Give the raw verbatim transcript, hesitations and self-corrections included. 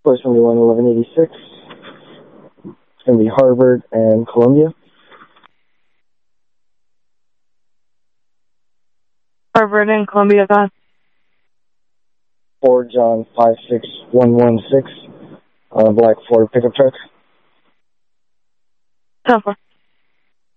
Four seventy-one eleven eighty-six. It's going to be Harvard and Columbia. Harvard and Columbia, gone. Ford John five six one one six. Uh, black Ford pickup truck. ten four.